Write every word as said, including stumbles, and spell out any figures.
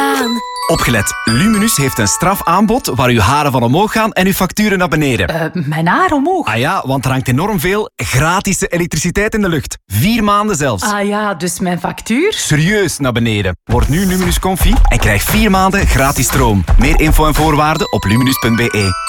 aan. Opgelet, Luminus heeft een strafaanbod waar uw haren van omhoog gaan en uw facturen naar beneden. Uh, mijn haar omhoog? Ah ja, want er hangt enorm veel gratis elektriciteit in de lucht. Vier maanden zelfs. Ah ja, dus mijn factuur? Serieus naar beneden. Word nu Luminus Comfy en krijg vier maanden gratis stroom. Meer info en voorwaarden op luminus punt be.